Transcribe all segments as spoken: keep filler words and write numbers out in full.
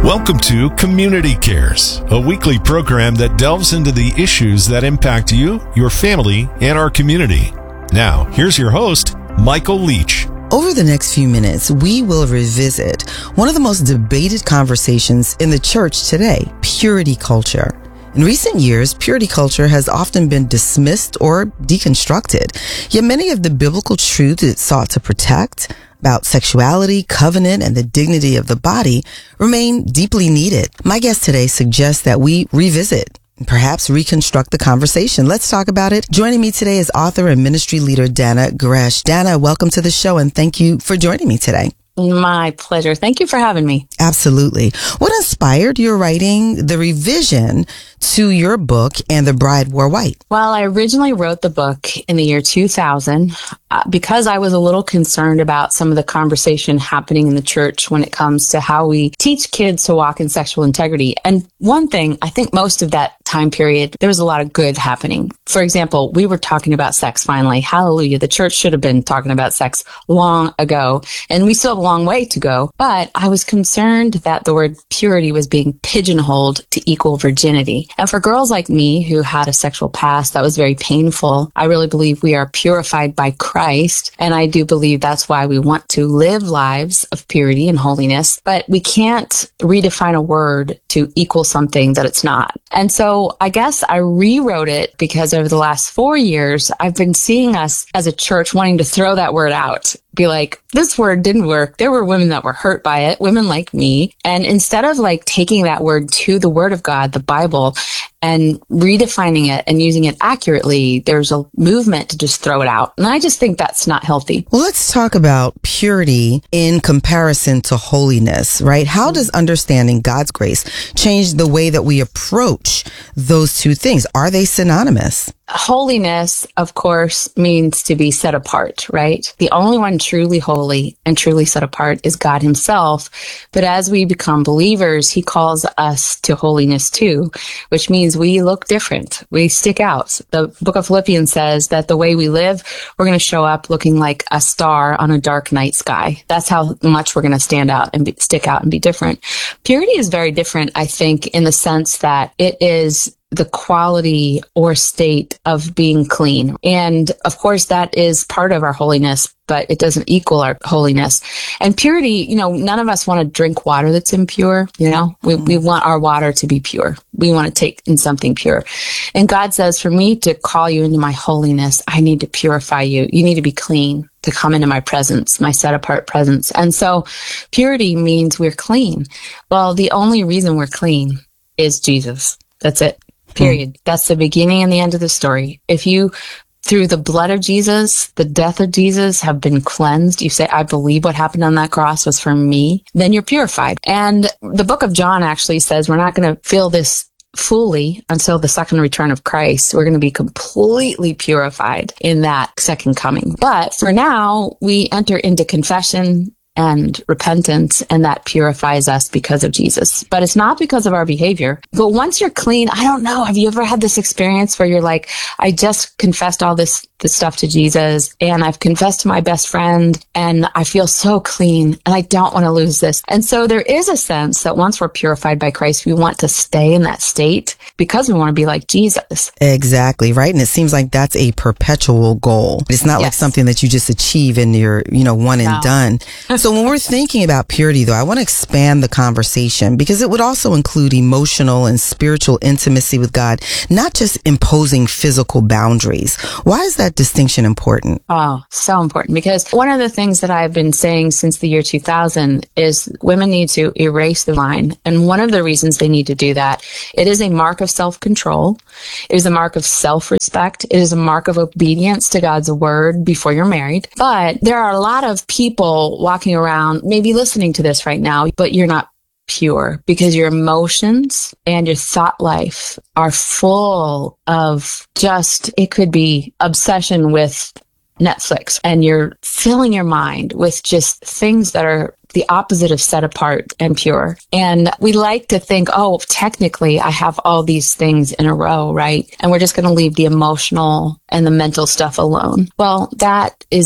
Welcome to Community Cares, a weekly program that delves into the issues that impact you, your family, and our community. Now, here's your host, Michael Leach. Over the next few minutes, we will revisit one of the most debated conversations in the church today, purity culture. In recent years, purity culture has often been dismissed or deconstructed, yet many of the biblical truths it sought to protect about sexuality, covenant, and the dignity of the body remain deeply needed. My guest today suggests that we revisit, perhaps reconstruct the conversation. Let's talk about it. Joining me today is author and ministry leader Dannah Gresh. Dannah, welcome to the show, and thank you for joining me today. My pleasure. Thank you for having me. Absolutely. What inspired your writing the revision to your book, And the Bride Wore White? Well, I originally wrote the book in the year two thousand uh, because I was a little concerned about some of the conversation happening in the church when it comes to how we teach kids to walk in sexual integrity. And one thing, I think most of that time period, there was a lot of good happening. For example, we were talking about sex finally. Hallelujah. The church should have been talking about sex long ago, and we still have a long way to go. But I was concerned that the word purity was being pigeonholed to equal virginity. And for girls like me who had a sexual past that was very painful, I really believe we are purified by Christ. And I do believe that's why we want to live lives of purity and holiness. But we can't redefine a word to equal something that it's not. And so I guess I rewrote it because over the last four years, I've been seeing us as a church wanting to throw that word out. Be like, this word didn't work. There were women that were hurt by it, women like me. And instead of like taking that word to the word of God, the Bible, and redefining it and using it accurately, there's a movement to just throw it out. And I just think that's not healthy. Well, let's talk about purity in comparison to holiness, right? How does understanding God's grace change the way that we approach those two things? Are they synonymous? Holiness, of course, means to be set apart, right? The only one truly holy and truly set apart is God himself. But as we become believers, he calls us to holiness too, which means we look different. We stick out. The book of Philippians says that the way we live, we're going to show up looking like a star on a dark night sky. That's how much we're going to stand out and be, stick out and be different. Purity is very different, I think, in the sense that it is the quality or state of being clean. And of course, that is part of our holiness, but it doesn't equal our holiness. And purity, you know, none of us want to drink water that's impure. You know, we, we want our water to be pure. We want to take in something pure. And God says, for me to call you into my holiness, I need to purify you. You need to be clean to come into my presence, my set apart presence. And so purity means we're clean. Well, the only reason we're clean is Jesus. That's it. Period. That's the beginning and the end of the story. If you, through the blood of Jesus, the death of Jesus, have been cleansed, you say, I believe what happened on that cross was for me, then you're purified. And the book of John actually says we're not going to feel this fully until the second return of Christ. We're going to be completely purified in that second coming. But for now, we enter into confession and repentance, and that purifies us because of Jesus. But it's not because of our behavior. But once you're clean, I don't know, have you ever had this experience where you're like, I just confessed all this, this stuff to Jesus, and I've confessed to my best friend, and I feel so clean, and I don't want to lose this. And so there is a sense that once we're purified by Christ, we want to stay in that state because we want to be like Jesus. Exactly, right? And it seems like that's a perpetual goal. It's not yes. like something that you just achieve and you're, you know, one and no. done. So when we're thinking about purity, though, I want to expand the conversation because it would also include emotional and spiritual intimacy with God, not just imposing physical boundaries. Why is that distinction important? Oh, so important, because one of the things that I've been saying since the year two thousand is women need to erase the line. And one of the reasons they need to do that, it is a mark of self-control. It is a mark of self-respect. It is a mark of obedience to God's word before you're married. But there are a lot of people walking around, maybe listening to this right now, but you're not pure because your emotions and your thought life are full of just, it could be obsession with Netflix, and you're filling your mind with just things that are the opposite of set apart and pure. And we like to think, oh, technically I have all these things in a row, right? And we're just going to leave the emotional and the mental stuff alone. Well, that is not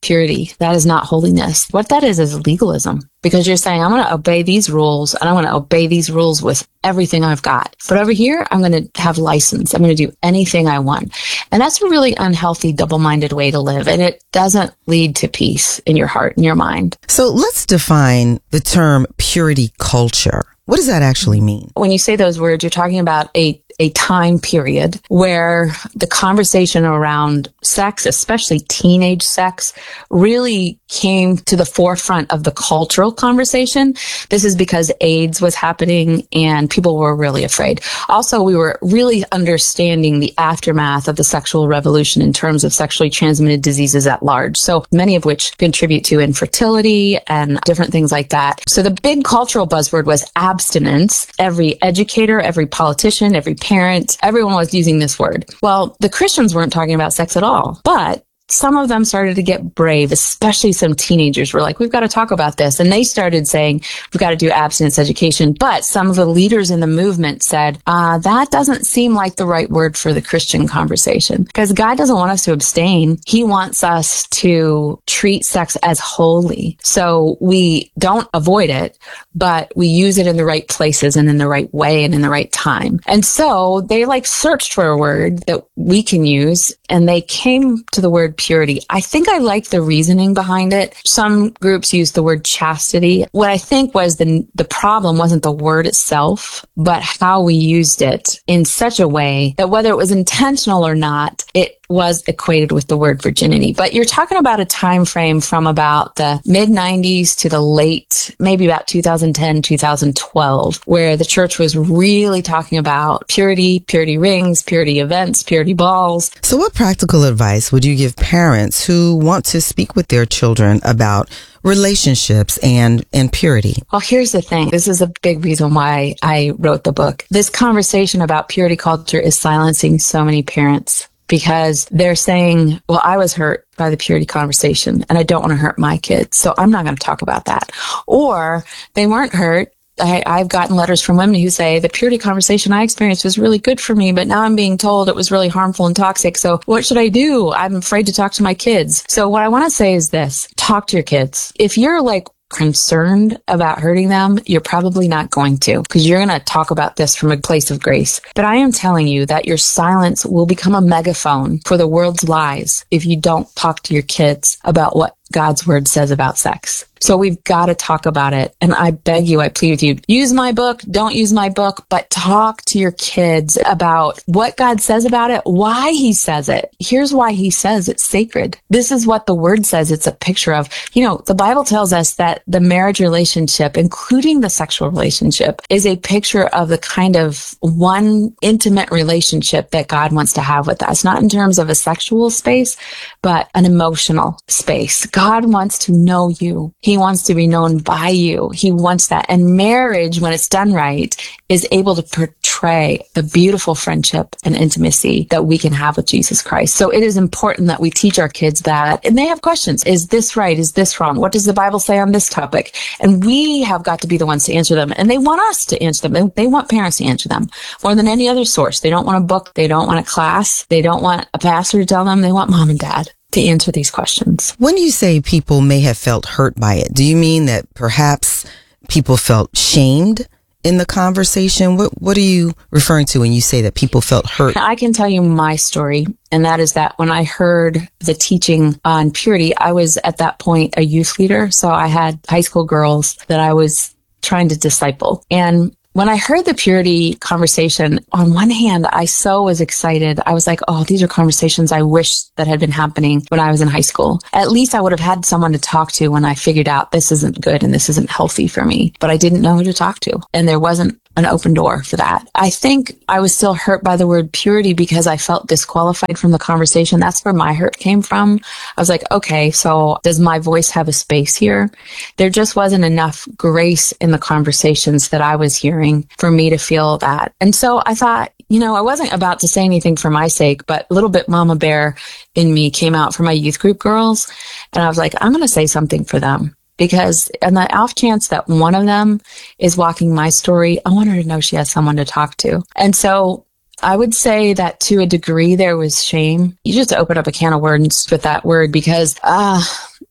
purity. That is not holiness. What that is is legalism, because you're saying, I'm going to obey these rules and I'm going to obey these rules with everything I've got. But over here, I'm going to have license. I'm going to do anything I want. And that's a really unhealthy, double-minded way to live. And it doesn't lead to peace in your heart and your mind. So let's define the term purity culture. What does that actually mean? When you say those words, you're talking about a a time period where the conversation around sex, especially teenage sex, really came to the forefront of the cultural conversation. This is because AIDS was happening and people were really afraid. Also, we were really understanding the aftermath of the sexual revolution in terms of sexually transmitted diseases at large. So many of which contribute to infertility and different things like that. So the big cultural buzzword was abstinence. Every educator, every politician, every parent, everyone was using this word. Well, the Christians weren't talking about sex at all, but some of them started to get brave, especially some teenagers were like, we've got to talk about this. And they started saying, we've got to do abstinence education. But some of the leaders in the movement said, uh, that doesn't seem like the right word for the Christian conversation, because God doesn't want us to abstain. He wants us to treat sex as holy. So we don't avoid it, but we use it in the right places and in the right way and in the right time. And so they like searched for a word that we can use, and they came to the word purity. I think I like the reasoning behind it. Some groups use the word chastity. What I think was the the problem wasn't the word itself, but how we used it in such a way that whether it was intentional or not, it was equated with the word virginity. But you're talking about a time frame from about the mid nineties to the late, maybe about two thousand ten, two thousand twelve, where the church was really talking about purity, purity rings, purity events, purity balls. So what practical advice would you give parents who want to speak with their children about relationships and, and purity? Well, here's the thing. This is a big reason why I wrote the book. This conversation about purity culture is silencing so many parents, because they're saying, well, I was hurt by the purity conversation and I don't want to hurt my kids, so I'm not going to talk about that. Or they weren't hurt. I, I've gotten letters from women who say the purity conversation I experienced was really good for me, but now I'm being told it was really harmful and toxic. So what should I do? I'm afraid to talk to my kids. So what I want to say is this: talk to your kids. If you're like concerned about hurting them, you're probably not going to, because you're going to talk about this from a place of grace. But I am telling you that your silence will become a megaphone for the world's lies if you don't talk to your kids about what God's word says about sex. So we've got to talk about it. And I beg you, I plead with you, use my book, don't use my book, but talk to your kids about what God says about it, why he says it. Here's why he says it's sacred. This is what the word says it's a picture of. You know, the Bible tells us that the marriage relationship, including the sexual relationship, is a picture of the kind of one intimate relationship that God wants to have with us, not in terms of a sexual space, but an emotional space. God wants to know you. He wants to be known by you. He wants that. And marriage, when it's done right, is able to portray the beautiful friendship and intimacy that we can have with Jesus Christ. So it is important that we teach our kids that. And they have questions. Is this right? Is this wrong? What does the Bible say on this topic? And we have got to be the ones to answer them. And they want us to answer them. They want parents to answer them more than any other source. They don't want a book. They don't want a class. They don't want a pastor to tell them. They want mom and dad to answer these questions. When you say people may have felt hurt by it, do you mean that perhaps people felt shamed in the conversation? What what are you referring to when you say that people felt hurt? I can tell you my story, and that is that when I heard the teaching on purity, I was at that point a youth leader. So I had high school girls that I was trying to disciple. And when I heard the purity conversation, on one hand, I so was excited. I was like, oh, these are conversations I wish that had been happening when I was in high school. At least I would have had someone to talk to when I figured out this isn't good and this isn't healthy for me. But I didn't know who to talk to. And there wasn't an open door for that. I think I was still hurt by the word purity because I felt disqualified from the conversation. That's where my hurt came from. I was like, okay, so does my voice have a space here? There just wasn't enough grace in the conversations that I was hearing for me to feel that. And so I thought, you know, I wasn't about to say anything for my sake, but a little bit mama bear in me came out for my youth group girls. And I was like, I'm going to say something for them. Because on the off chance that one of them is walking my story, I want her to know she has someone to talk to. And so I would say that to a degree there was shame. You just open up a can of worms with that word because, uh,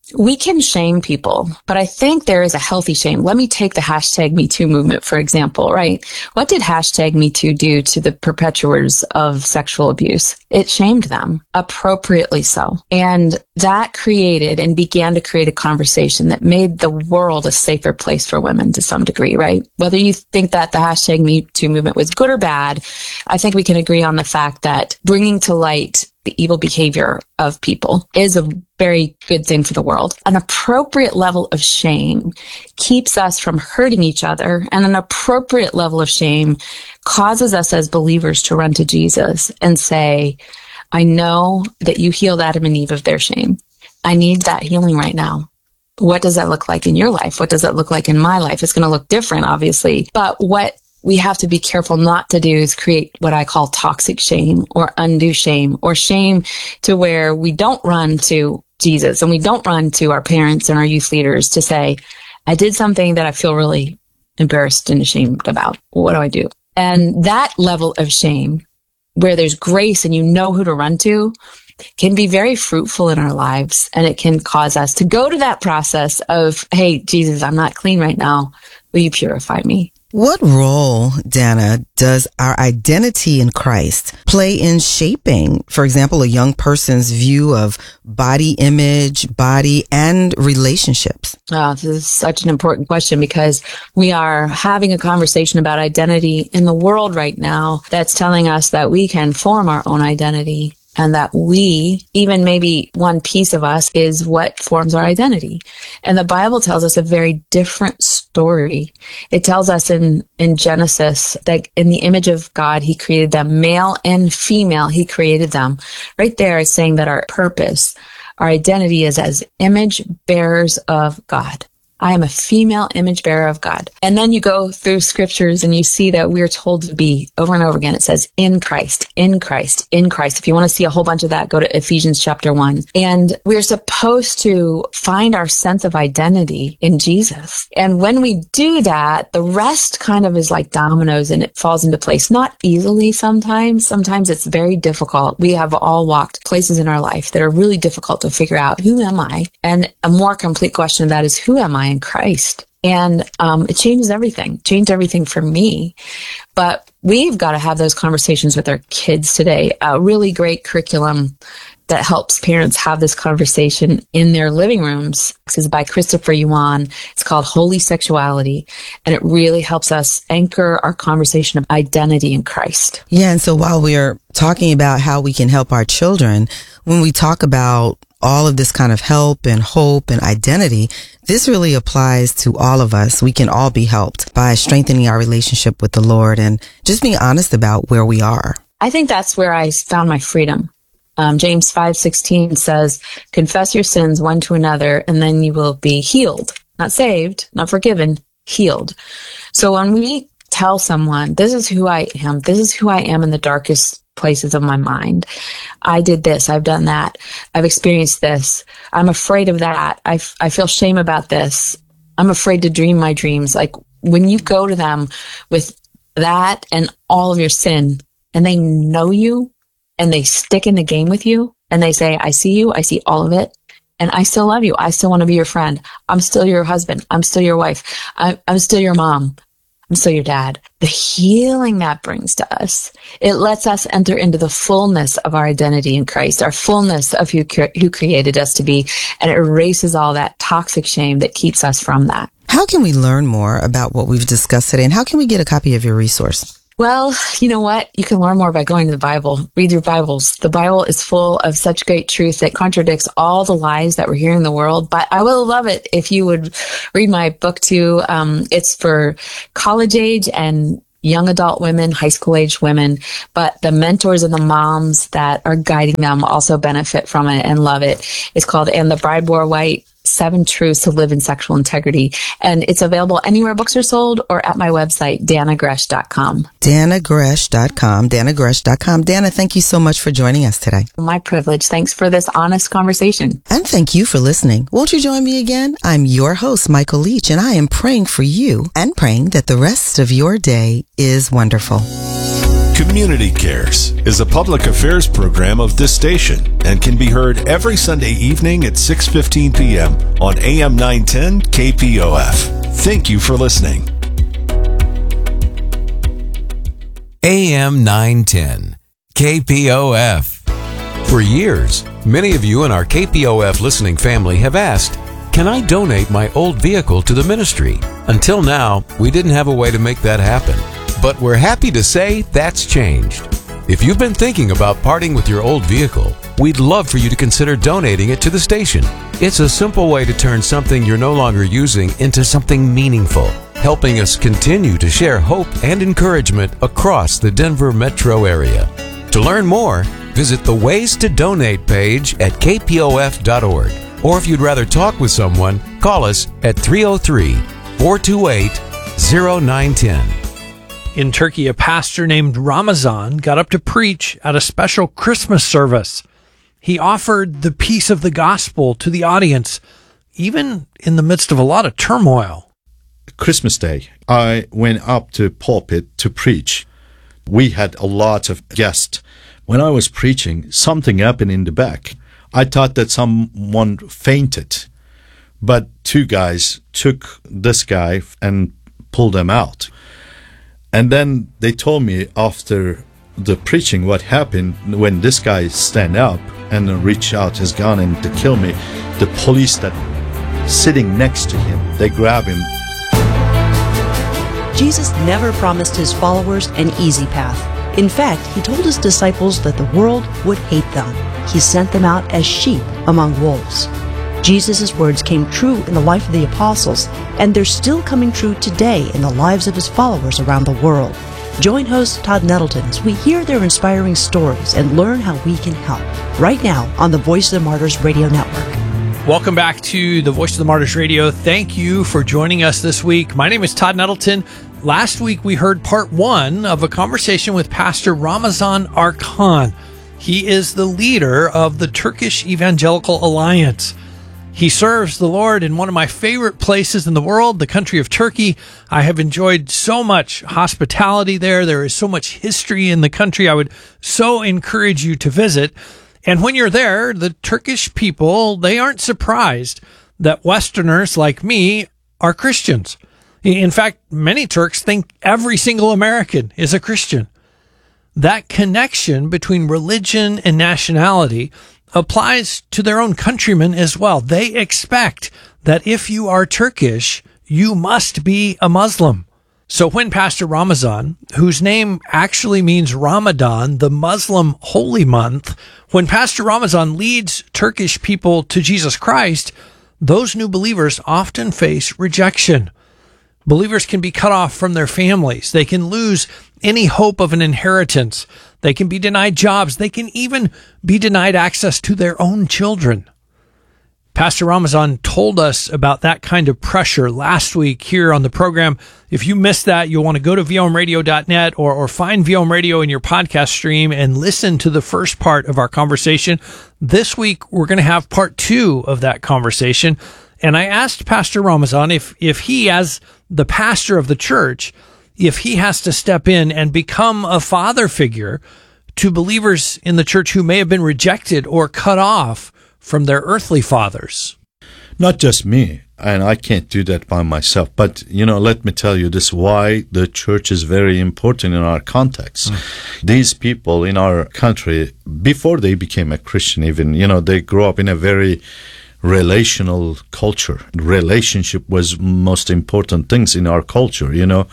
we can shame people, but I think there is a healthy shame. Let me take the hashtag Me Too movement, for example, right? What did hashtag Me Too do to the perpetuators of sexual abuse? It shamed them, appropriately so. And that created and began to create a conversation that made the world a safer place for women to some degree, right? Whether you think that the hashtag Me Too movement was good or bad, I think we can agree on the fact that bringing to light the evil behavior of people is a very good thing for the world. An appropriate level of shame keeps us from hurting each other, and an appropriate level of shame causes us as believers to run to Jesus and say, I know that you healed Adam and Eve of their shame. I need that healing right now. What does that look like in your life? What does that look like in my life? It's going to look different, obviously, but what we have to be careful not to do is create what I call toxic shame or undue shame, or shame to where we don't run to Jesus and we don't run to our parents and our youth leaders to say, I did something that I feel really embarrassed and ashamed about. What do I do? And that level of shame, where there's grace and you know who to run to, can be very fruitful in our lives. And it can cause us to go to that process of, hey, Jesus, I'm not clean right now. Will you purify me? What role, Dana, does our identity in Christ play in shaping, for example, a young person's view of body image, body, and relationships? Oh, this is such an important question, because we are having a conversation about identity in the world right now that's telling us that we can form our own identity. And that we, even maybe one piece of us, is what forms our identity. And the Bible tells us a very different story. It tells us in, in Genesis that in the image of God, he created them, male and female, he created them. Right there is saying that our purpose, our identity is as image bearers of God. I am a female image bearer of God. And then you go through scriptures and you see that we're told to be, over and over again, it says in Christ, in Christ, in Christ. If you want to see a whole bunch of that, go to Ephesians chapter one. And we're supposed to find our sense of identity in Jesus. And when we do that, the rest kind of is like dominoes and it falls into place. Not easily sometimes. Sometimes it's very difficult. We have all walked places in our life that are really difficult to figure out, who am I? And a more complete question of that is, who am I in Christ? And um, it changes everything, changed everything for me. But we've got to have those conversations with our kids today. A really great curriculum that helps parents have this conversation in their living rooms. This is by Christopher Yuan. It's called Holy Sexuality. And it really helps us anchor our conversation of identity in Christ. Yeah. And so while we're talking about how we can help our children, when we talk about all of this kind of help and hope and identity, this really applies to all of us. We can all be helped by strengthening our relationship with the Lord and just being honest about where we are. I think that's where I found my freedom. Um, James five sixteen says, confess your sins one to another, and then you will be healed. Not saved, not forgiven, healed. So when we tell someone, this is who I am, this is who I am in the darkest places of my mind. I did this. I've done that. I've experienced this. I'm afraid of that. I, f- I feel shame about this. I'm afraid to dream my dreams. Like when you go to them with that and all of your sin, and they know you and they stick in the game with you and they say, I see you. I see all of it. And I still love you. I still want to be your friend. I'm still your husband. I'm still your wife. I, I'm still your mom. I'm still your dad. The healing that brings to us, it lets us enter into the fullness of our identity in Christ, our fullness of who, who created us to be, and it erases all that toxic shame that keeps us from that. How can we learn more about what we've discussed today, and how can we get a copy of your resource? Well, you know what? You can learn more by going to the Bible. Read your Bibles. The Bible is full of such great truth that contradicts all the lies that we're hearing in the world. But I will love it if you would read my book too. Um, it's for college age and young adult women, high school age women, but the mentors and the moms that are guiding them also benefit from it and love it. It's called And the Bride Wore White, Seven Truths to Live in Sexual Integrity. And it's available anywhere books are sold or at my website, dana gresh dot com. dana gresh dot com, dana gresh dot com. Dana, thank you so much for joining us today. My privilege. Thanks for this honest conversation. And thank you for listening. Won't you join me again? I'm your host, Michael Leach, and I am praying for you and praying that the rest of your day is wonderful. Community Cares is a public affairs program of this station and can be heard every Sunday evening at six fifteen p.m. on A M nine ten K P O F. Thank you for listening. A M nine ten K P O F. For years, many of you in our K P O F listening family have asked, can I donate my old vehicle to the ministry? Until now, we didn't have a way to make that happen. But we're happy to say that's changed. If you've been thinking about parting with your old vehicle, we'd love for you to consider donating it to the station. It's a simple way to turn something you're no longer using into something meaningful, helping us continue to share hope and encouragement across the Denver metro area. To learn more, visit the Ways to Donate page at k p o f dot org. Or if you'd rather talk with someone, call us at three oh three, four two eight, oh nine one oh. In Turkey, a pastor named Ramazan got up to preach at a special Christmas service. He offered the peace of the gospel to the audience, even in the midst of a lot of turmoil. Christmas Day, I went up to pulpit to preach. We had a lot of guests. When I was preaching, something happened in the back. I thought that someone fainted, but two guys took this guy and pulled him out. And then they told me after the preaching what happened when this guy stand up and reach out his gun and to kill me. The police that sitting next to him, they grab him. Jesus never promised his followers an easy path. In fact, he told his disciples that the world would hate them. He sent them out as sheep among wolves. Jesus' words came true in the life of the apostles, and they're still coming true today in the lives of his followers around the world. Join host Todd Nettleton as we hear their inspiring stories and learn how we can help. Right now on the Voice of the Martyrs Radio Network. Welcome back to the Voice of the Martyrs Radio. Thank you for joining us this week. My name is Todd Nettleton. Last week we heard part one of a conversation with Pastor Ramazan Arkan. He is the leader of the Turkish Evangelical Alliance. He serves the Lord in one of my favorite places in the world, the country of Turkey. I have enjoyed so much hospitality there. There is so much history in the country. I would so encourage you to visit. And when you're there, the Turkish people, they aren't surprised that Westerners like me are Christians. In fact, many Turks think every single American is a Christian. That connection between religion and nationality applies to their own countrymen as well. They expect that if you are Turkish, you must be a Muslim. So when Pastor Ramazan, whose name actually means Ramadan, the Muslim holy month, when Pastor Ramazan leads Turkish people to Jesus Christ, those new believers often face rejection. Believers can be cut off from their families. They can lose any hope of an inheritance. They can be denied jobs. They can even be denied access to their own children. Pastor Ramazan told us about that kind of pressure last week here on the program. If you missed that, you'll want to go to v o m radio dot net or, or find V O M Radio in your podcast stream and listen to the first part of our conversation. This week, we're going to have part two of that conversation. And I asked Pastor Ramazan if, if he, as the pastor of the church, if he has to step in and become a father figure to believers in the church who may have been rejected or cut off from their earthly fathers. Not just me, and I can't do that by myself, but, you know, let me tell you this, why the church is very important in our context. Mm. These people in our country, before they became a Christian even, you know, they grew up in a very relational culture. Relationship was most important things in our culture, you know,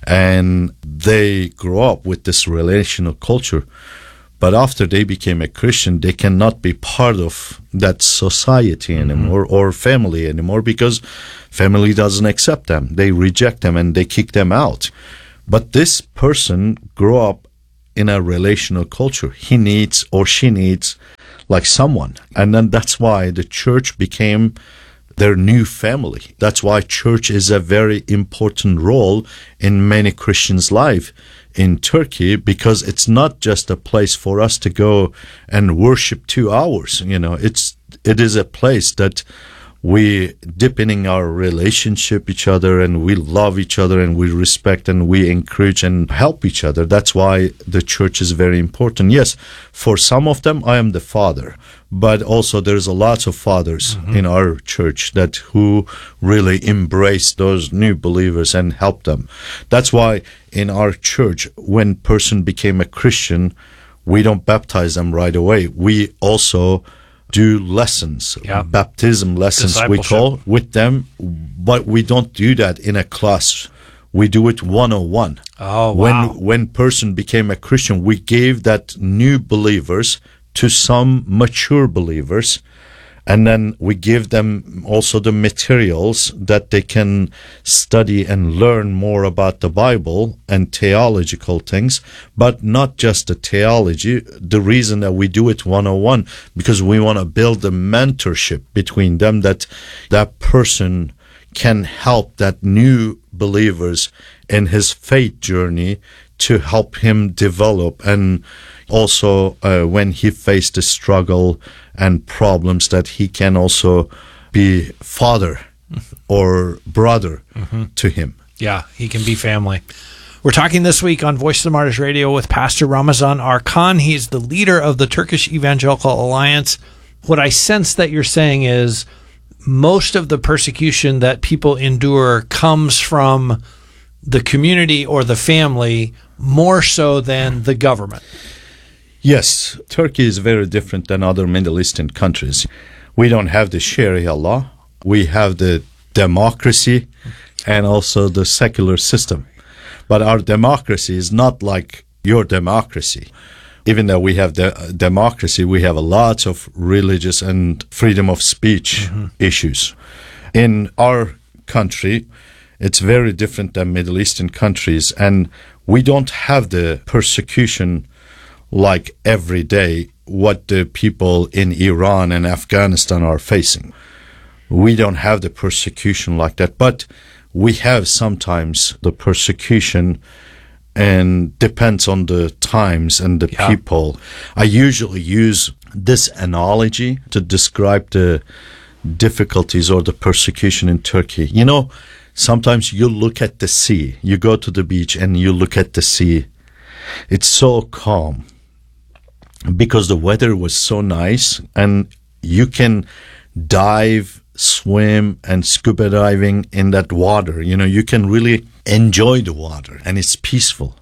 and they grew up with this relational culture. But after they became a Christian, they cannot be part of that society anymore, mm-hmm. or family anymore, because family doesn't accept them. They reject them and they kick them out. But this person grew up in a relational culture. He needs or she needs like someone. And then that's why the church became their new family. That's why church is a very important role in many Christians' life in Turkey, because it's not just a place for us to go and worship two hours. You know, it's it is a place that we deepening our relationship with each other, and we love each other, and we respect and we encourage and help each other. That's why the church is very important. Yes, for some of them, I am the father, but also there's a lot of fathers mm-hmm. in our church that who really embrace those new believers and help them. That's why in our church, when person became a Christian, we don't baptize them right away. We also do lessons, yeah. baptism lessons we call with them, but we don't do that in a class. We do it one-on-one. Oh, wow. When when person became a Christian, we gave that new believers to some mature believers, and then we give them also the materials that they can study and learn more about the Bible and theological things, but not just the theology. The reason that we do it one-on-one, because we want to build a mentorship between them, that that person can help that new believers in his faith journey to help him develop, and also uh, when he faced a struggle and problems, that he can also be father mm-hmm. or brother mm-hmm. to him. Yeah, he can be family. We're talking this week on Voice of the Martyrs Radio with Pastor Ramazan Arkan. He's the leader of the Turkish Evangelical Alliance. What I sense that you're saying is most of the persecution that people endure comes from the community or the family more so than the government. Yes, Turkey is very different than other Middle Eastern countries. We don't have the Sharia law. We have the democracy and also the secular system. But our democracy is not like your democracy. Even though we have the democracy, we have a lot of religious and freedom of speech mm-hmm. issues. In our country, it's very different than Middle Eastern countries, and we don't have the persecution like every day what the people in Iran and Afghanistan are facing. We don't have the persecution like that, but we have sometimes the persecution, and depends on the times and the yeah. people. I usually use this analogy to describe the difficulties or the persecution in Turkey. You know, sometimes you look at the sea, you go to the beach and you look at the sea. It's so calm because the weather was so nice, and you can dive, swim, and scuba diving in that water. You know, you can really enjoy the water, and it's peaceful.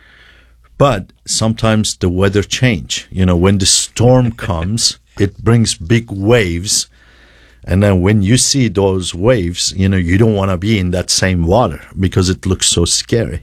But sometimes the weather change. You know, when the storm comes, it brings big waves. And then when you see those waves, you know, you don't want to be in that same water because it looks so scary.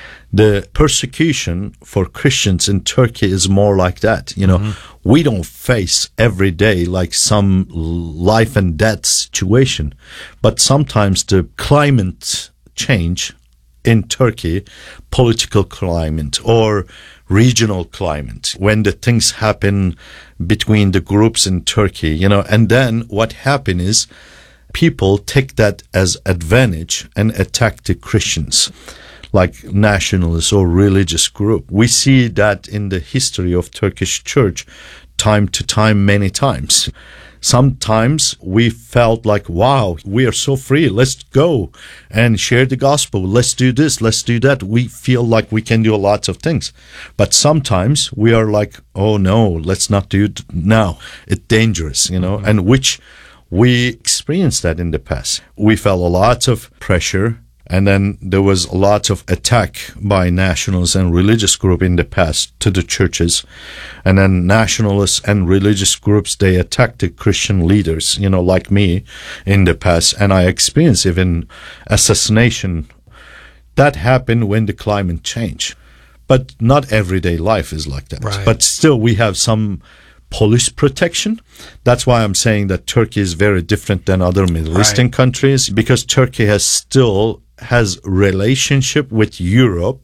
The persecution for Christians in Turkey is more like that. You know, mm-hmm. we don't face every day like some life and death situation. But sometimes the climate change in Turkey, political climate or regional climate, when the things happen between the groups in Turkey, you know, and then what happens is people take that as advantage and attack the Christians, like nationalists or religious group. We see that in the history of Turkish church time to time, many times. Sometimes we felt like, wow, we are so free. Let's go and share the gospel. Let's do this. Let's do that. We feel like we can do lots of things. But sometimes we are like, oh, no, let's not do it now. It's dangerous, you know, mm-hmm. and which we experienced that in the past. We felt a lot of pressure. And then there was a lot of attack by nationalists and religious groups in the past to the churches. And then nationalists and religious groups, they attacked the Christian leaders, you know, like me in the past. And I experienced even assassination. That happened when the climate changed. But not everyday life is like that. Right. But still we have some police protection. That's why I'm saying that Turkey is very different than other Middle right. Eastern countries, because Turkey has still has relationship with Europe,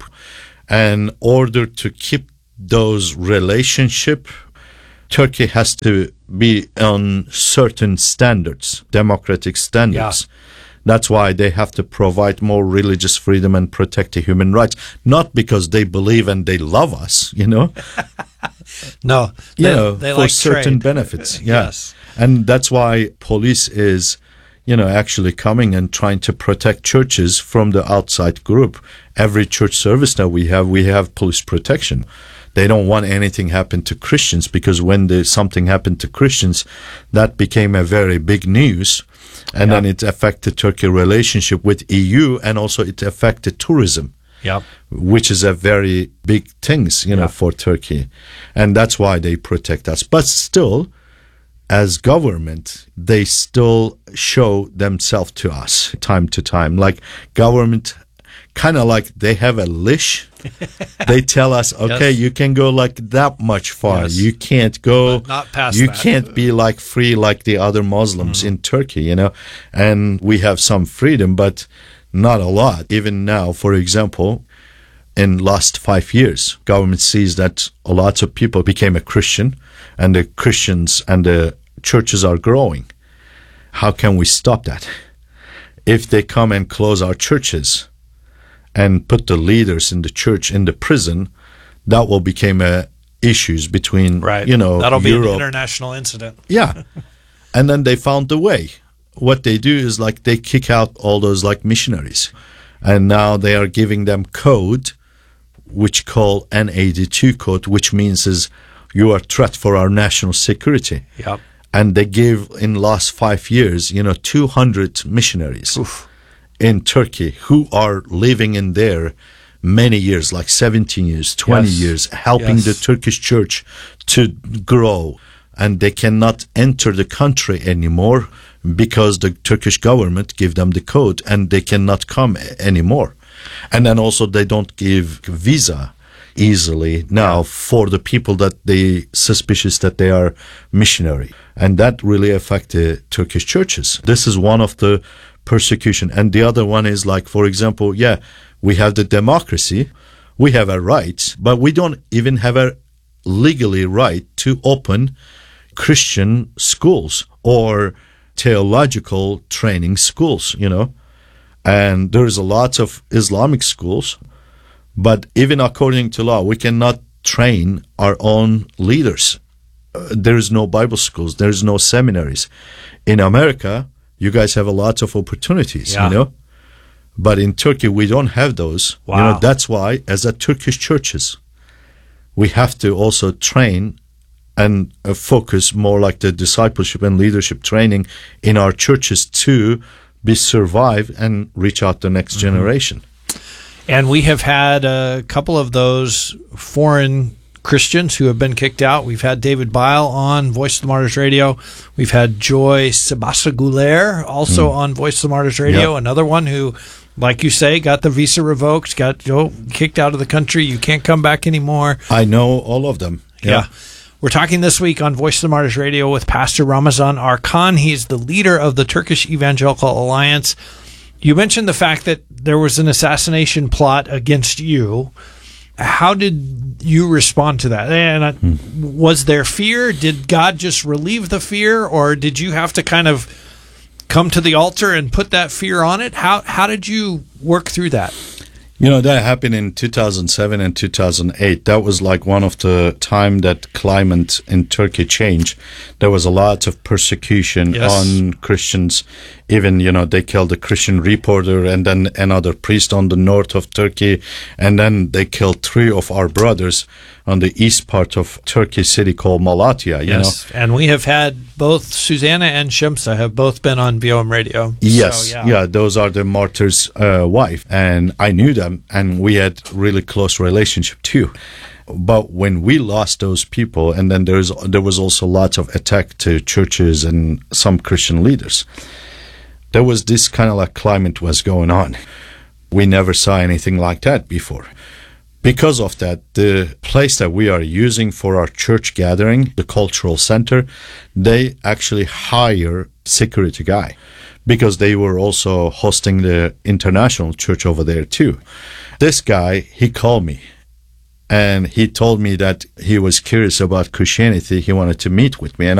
and in order to keep those relationship, Turkey has to be on certain standards, democratic standards. Yeah. That's why they have to provide more religious freedom and protect the human rights, not because they believe and they love us, you know. No, they, you know, they for like certain trade. benefits. Yeah. Yes. And that's why police is you know, actually coming and trying to protect churches from the outside group. Every church service that we have, we have police protection. They don't want anything happen to Christians, because when there's something happened to Christians, that became a very big news. And yeah. then it affected Turkey relationship with E U, and also it affected tourism. Yep. Which is a very big things, you know, yep. for Turkey. And that's why they protect us. But still, as government, they still show themselves to us time to time. Like government, kind of like they have a leash. They tell us, okay, yes. you can go like that much far. Yes. You can't go, but not past you that. can't be like free like the other Muslims mm. in Turkey, you know. And we have some freedom, but not a lot. Even now, for example, in last five years, government sees that a lot of people became a Christian, and the Christians and the churches are growing. How can we stop that? If they come and close our churches and put the leaders in the church in the prison, that will become a issues between, right. you know, that'll Europe. be an international incident. Yeah. And then they found the way. What they do is like they kick out all those like missionaries. And now they are giving them code, which call N eighty-two code, which means is you are threat for our national security. Yep. And they give in last five years, you know, two hundred missionaries Oof. in Turkey who are living in there many years, like seventeen years, twenty yes. years, helping yes. the Turkish church to grow. And they cannot enter the country anymore because the Turkish government give them the code, and they cannot come anymore. And then also they don't give visa easily now for the people that they suspicious that they are missionary. And that really affect the Turkish churches. This is one of the persecution. And the other one is like, for example, yeah, we have the democracy, we have a right, but we don't even have a legally right to open Christian schools or theological training schools, you know. And there's a lot of Islamic schools, but even according to law, we cannot train our own leaders. Uh, there is no Bible schools. There is no seminaries. In America, you guys have a lot of opportunities, yeah. you know. But in Turkey, we don't have those. Wow. You know, that's why, as a Turkish churches, we have to also train and uh, focus more like the discipleship and leadership training in our churches to be survive and reach out the next mm-hmm. generation. And we have had a couple of those foreign Christians who have been kicked out. We've had David Bile on Voice of the Martyrs Radio. We've had Joy Sebastien-Gouler also mm. on Voice of the Martyrs Radio, yep. another one who, like you say, got the visa revoked, got you know, kicked out of the country. You can't come back anymore. I know all of them. Yeah. yeah. We're talking this week on Voice of the Martyrs Radio with Pastor Ramazan Arkan. He's the leader of the Turkish Evangelical Alliance. You mentioned the fact that there was an assassination plot against you. How did you respond to that? And uh, hmm. was there fear? Did God just relieve the fear, or did you have to kind of come to the altar and put that fear on it? How how did you work through that? You know, that happened in two thousand seven and two thousand eight. That was like one of the time that climate in Turkey changed. There was a lot of persecution yes. on Christians. Even, you know, they killed a Christian reporter and then another priest on the north of Turkey. And then they killed three of our brothers on the east part of Turkey city called Malatya, you yes. know. And we have had both Susanna and Shemsa have both been on V O M Radio. Yes. So, yeah. yeah, those are the martyr's uh, wife. And I knew them, and we had really close relationship too. But when we lost those people, and then there's there was also lots of attack to churches and some Christian leaders, there was this kind of like climate was going on. We never saw anything like that before. Because of that, the place that we are using for our church gathering, the cultural center, they actually hire security guy because they were also hosting the international church over there too. This guy, he called me and he told me that he was curious about Christianity. He wanted to meet with me. And